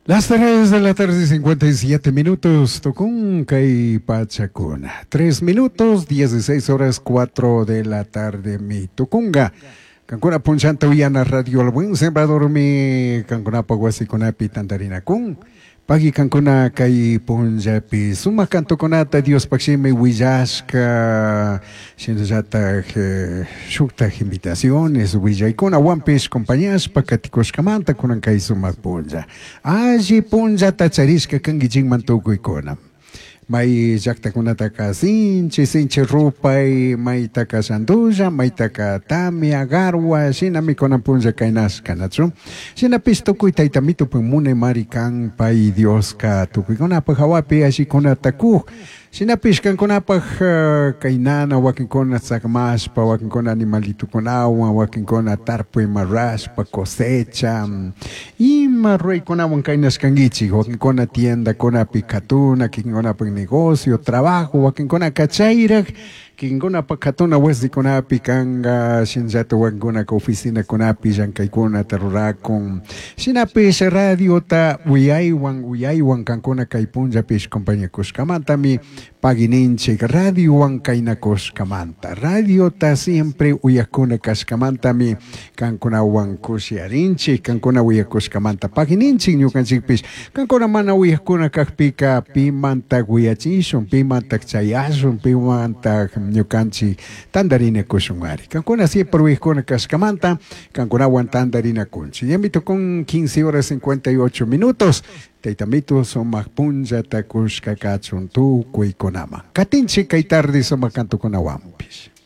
Las 3 de la tarde, 57 minutos, Tokunca y Pachacuna. 3 minutos, 16 horas, 4 de la tarde, mi Tucunga. Cancuna Punchanta Villana Radio El Buen Sembrador, mi Cancuna Paguasicuna Tantarina Kun. Pagi Cancuna Kai Punjapi. Suma Canto Conata, Dios Paxime Huillaska. Shinzata Shukta invitaciones, Huillaikuna, Wampish, compañías, Pacaticos Camanta, Kunan Kai Suma Punja. Aji Punja Tacharisca Kangijing Mantukuikona. May jakta kunataka sinchi rupay, may taka sanduja, may taka tami, agarwa, sinami konapunja kainas kanatsu. Sinapisto kuy taitamito pumune marikang pay Dios ka tukuy konapag hawapi asi konataku. Sinapiskan ko na pa kainana, wakin ko na sakmaspa, wakin ko na animalito ko na awa, wakin ko na tarpoy maraspa, cosecha. Y marroy ko na wang kainas kangichi, wakin ko na tienda ko na pikatuna, wakin ko na pang negosyo, trabajo, wakin ko na kachairak, wakin ko na pakatuna wesi ko na pikanga, sinjato wakin ko na ka oficina ko na pijan kay ko na tarurakong. Sinapis radio ta uyay kan ko na kay punja pis kompanya kuskamantami. Pagininchik radio ang kainakos kamanta. Radio ta siempre uyakuna kaskamanta mi kankuna wang kusiarinchik kankuna uyakos kamanta. Pagininchik nyo kansikpis kankuna mana uyakuna kakpika pimanta uyachison, pimanta chayason, pimanta nyo kanchi tandarina kusungari. Kankuna siempre uyakuna kaskamanta, kankuna wan tandarina kunchi. Yambito con 15 horas 58 minutos. Taitamito so magpunja takus kakatsun tu kuy konama. Katinchi kay tarde so makanto konawampis.